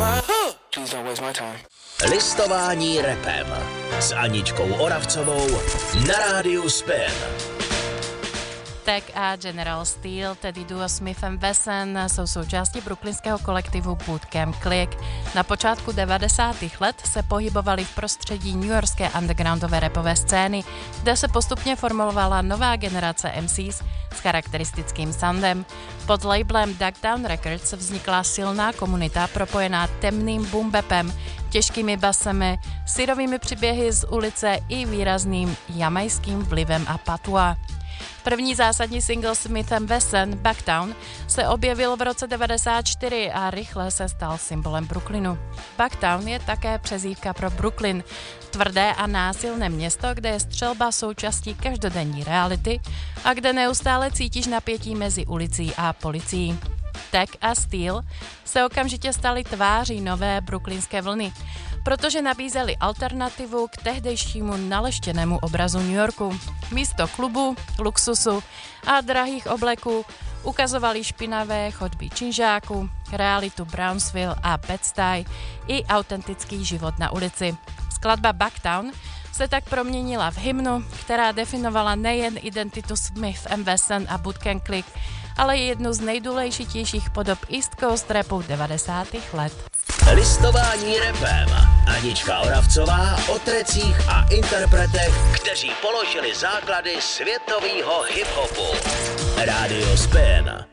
Listování rapem s Aničkou Oravcovou na rádiu Spin. Tech a General Steel, tedy duo Smith & Wesson, jsou součástí brooklynského kolektivu Bootcamp Clique. Na počátku 90. let se pohybovali v prostředí newyorské undergroundové rapové scény, kde se postupně formovala nová generace MCs s charakteristickým soundem. Pod labelem Duckdown Records vznikla silná komunita propojená temným boom-bapem, těžkými basemi, syrovými příběhy z ulice i výrazným jamajským vlivem a patua. První zásadní single Smith & Wesson, Bucktown, se objevil v roce 1994 a rychle se stal symbolem Brooklynu. Bucktown je také přezdívka pro Brooklyn, tvrdé a násilné město, kde je střelba součástí každodenní reality a kde neustále cítíš napětí mezi ulicí a policií. Tech a Steel se okamžitě stali tváří nové brooklynské vlny, protože nabízeli alternativu k tehdejšímu naleštěnému obrazu New Yorku. Místo klubu, luxusu a drahých obleků ukazovali špinavé chodby činžáků, realitu Brownsville a Bed-Stuy i autentický život na ulici. Skladba Bucktown se tak proměnila v hymnu, která definovala nejen identitu Smith & Wesson a Bootcamp Clique, ale i jednu z nejdůležitějších podob East Coast rapu 90. let. Listování rapem. Anička Oravcová o trecích a interpretech, kteří položili základy světového hip-hopu. Radio Spin.